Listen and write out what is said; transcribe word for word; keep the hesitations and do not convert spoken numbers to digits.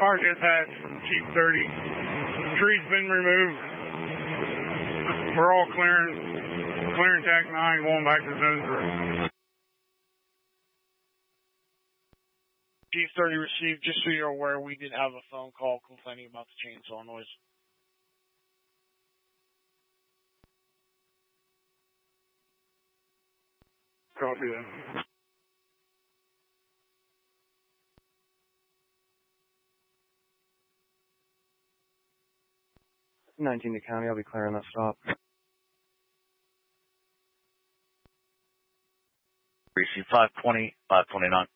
Mark dispatch, Chief thirty. Tree's been removed. We're all clearing, clearing T A C nine, going back to zone three. Chief thirty received. Just so you're aware, we did have a phone call complaining about the chainsaw noise. Copy that. nineteen to county, I'll be clearing that stop. Receive five twenty, five twenty-nine.